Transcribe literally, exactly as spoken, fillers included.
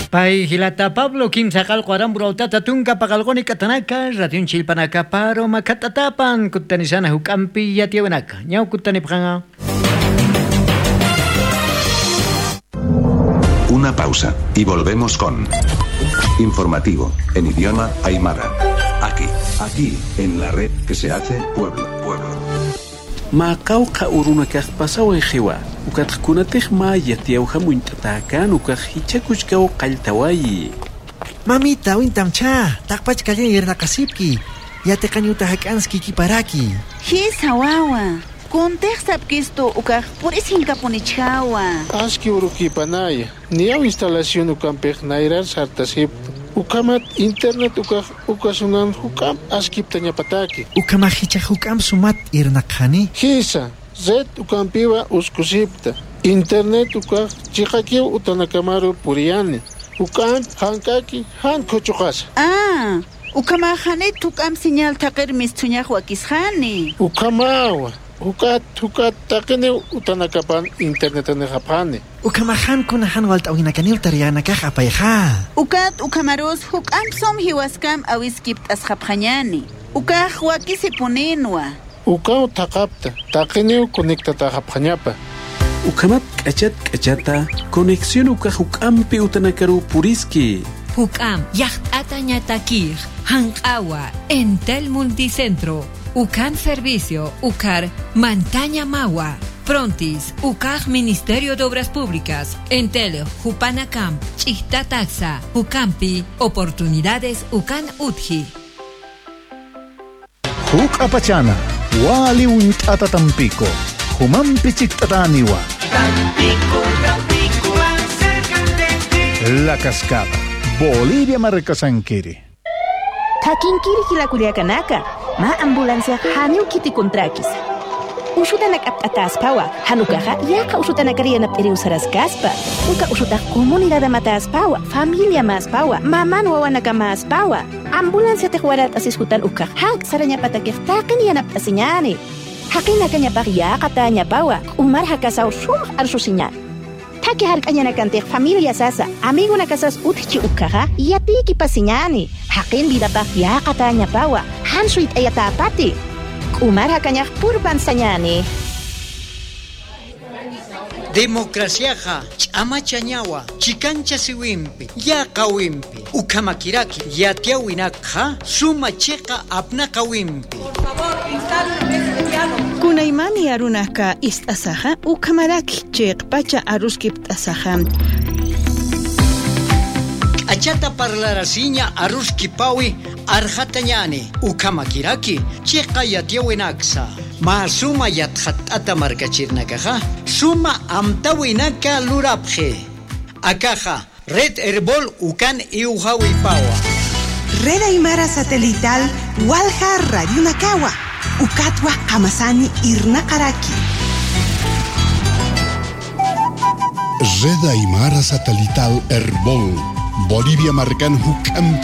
Pai hilata Pablo kimsakal qaram burautata tunka pagalgoni katanaka ratiun chilpanaka paro makatatapan kutanisana hukampi yatiawanaka ñaw kutani panga. Una pausa y volvemos con informativo en idioma aymara. Aquí, aquí en la red que se hace pueblo, pueblo. Maqawqa urunakaq pasawan hiwa ukatqkunataq ma yatiyawqa munt'atakan ukaq hichakuchkaw qalltawayi. Mamita wintamcha taqpach kallan yarnaqasipki yatiqañuta hak'anski kiparaki. Hisa wawa kunteq sapkistu ukaq puris hinkapunichawa. Aski urukipanaya niyaw instalación ukampeq nayrar sartasipta. Ukamat internet ukaq ukasunan hukam askipta ñapataki. Ukama hichaq hukam sumat irnaqani. Hisa zet ukampiwa uskusipta. Internet ukaq chiqakiw utanakamaru puriyani. Ukam hankaki han kuchuqas. Ah, ukama hanet ukam señal taqir mistuñaq wakisqani. Ukamawa ukat ukat taqini utanakapan internet anaqapani. Ukamahan kunahan walt'awinakaniw tariyanakaq apayqa. Ukat ukamaros hukam som hiwaskam awiskipt asqapqañani. Ukaq wakisipuninwa. Ukaw taqapta taqiniw conectataqapqañapa. Ukamat k'achat k'achata conexión ukaq hukampi utanakaru puriski. Hukam llaqt'ata ñatakij hanq'awa Entel Multicentro. Ukan Servicio, Ucar, Mantaña Mawa, Prontis, Ucar Ministerio de Obras Públicas, Entel, Jupanacam, Chista Taxa, Ucampi, Oportunidades Ucan Utji. Huk Apachana, Wali Wintata Tampico, Humampi Chictataniwa. Tampico, Tampico, más cerca de ti. La Cascada, Bolivia Marcasanquiri. Takinkiri Hilakuliakanaka. Ma ambulancia haniu kiti kontrakis. Ushutanak aptataspawa, hanukaja yaka ushutanak rianap eriusaras gaspa. Uka ushutak comunidad mataspawa, familia maspawa, maman wawanaka maspawa. Ambulancia tehuarat asiskutan uka hak saranya patakiftakin yanap asinyani. Hakina kanya pagya katanya pawa, umar hakasaw sum arsusinya. Taki harkanya nakantek familia sasa, amigo nakasas utchi ukaha, yatiki pasinyani. Hakin bida pagya katanya pawa. Hansuit ayatapati. Umar hakanyak purban sanyani. Democraciaja, chama chañawa, chikancha siwimpi, yaka wimpi, ukamakiraki, yatiawinakha, suma checa apnaka wimpi. Por favor, instalen el Kunaimani arunaka istasaja, ukamaraki cheq pacha aruskip tasaja. Achata parlarasiña aruski pawi arjatañani ukamakiraki chiqa yatiawinaksa ma suma yatjat'ata markachirnakaja suma amtawinaka lurapje akaja Red Herbol ukan iujawi pawa Red Aymara Satelital Walja Radio Nakawa Ukatwa Hamasani Irnakaraki Red Aymara Satelital Herbol Bolivia Marcan Hucampe